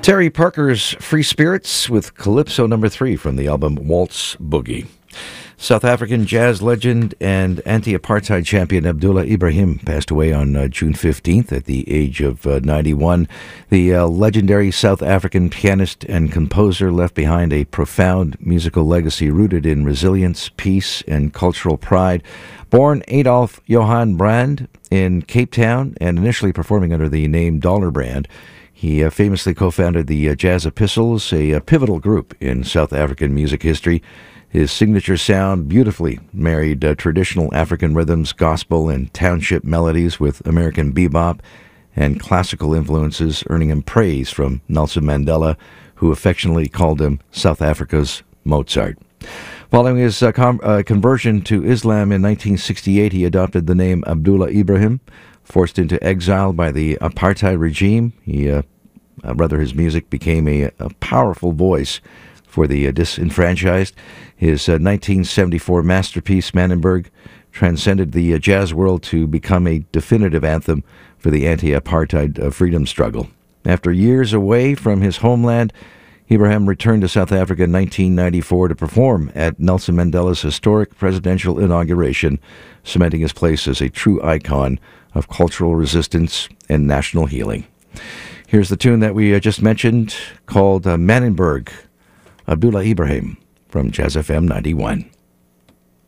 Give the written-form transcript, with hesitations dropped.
Terry Parker's Free Spirits with Calypso number 3 from the album Waltz Boogie. South African jazz legend and anti-apartheid champion Abdullah Ibrahim passed away on June 15th at the age of 91. The legendary South African pianist and composer left behind a profound musical legacy rooted in resilience, peace, and cultural pride. Born Adolf Johann Brand in Cape Town and initially performing under the name Dollar Brand, he famously co-founded the Jazz Epistles, a pivotal group in South African music history. His signature sound beautifully married traditional African rhythms, gospel, and township melodies with American bebop and classical influences, earning him praise from Nelson Mandela, who affectionately called him South Africa's Mozart. Following his conversion to Islam in 1968, he adopted the name Abdullah Ibrahim. Forced into exile by the apartheid regime, his music became a powerful voice for the disenfranchised. His 1974 masterpiece, Manenberg, transcended the jazz world to become a definitive anthem for the anti-apartheid freedom struggle. After years away from his homeland, Ibrahim returned to South Africa in 1994 to perform at Nelson Mandela's historic presidential inauguration, cementing his place as a true icon of cultural resistance and national healing. Here's the tune that we just mentioned called Manenberg, Abdullah Ibrahim from Jazz FM 91.